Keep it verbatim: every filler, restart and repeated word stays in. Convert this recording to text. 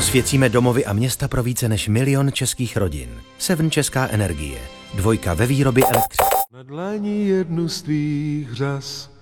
Osvěcíme domovy a města pro více než milion českých rodin. Seven Česká energie. Dvojka ve výrobě elektřiny. Na dlani jednu z tvých řas